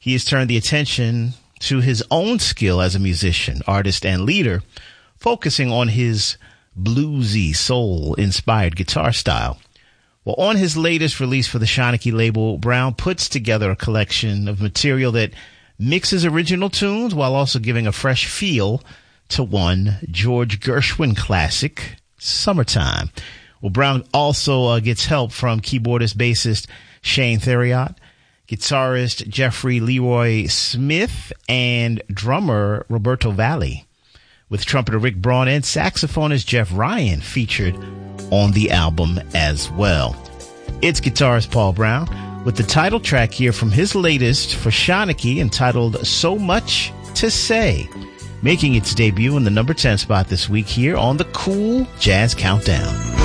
he has turned the attention to his own skill as a musician, artist, and leader, focusing on his bluesy, soul-inspired guitar style. Well, on his latest release for the Shanachie label, Brown puts together a collection of material that mixes original tunes while also giving a fresh feel to one George Gershwin classic, Summertime. Well, Brown also gets help from keyboardist, bassist Shane Theriot, guitarist Jeffrey Leroy Smith, and drummer Roberto Valli, with trumpeter Rick Braun and saxophonist Jeff Ryan featured on the album as well. It's guitarist Paul Brown with the title track here from his latest for Shanachie, entitled So Much to Say, making its debut in the number 10 spot this week here on the Cool Jazz Countdown.